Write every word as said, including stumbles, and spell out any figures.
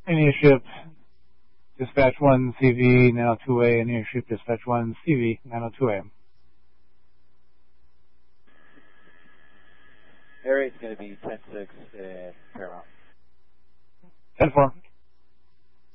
Any ship, dispatch one C V nine oh two A, any ship, dispatch one C V nine oh two A. Air eight's going to be ten six in Paramount. ten four.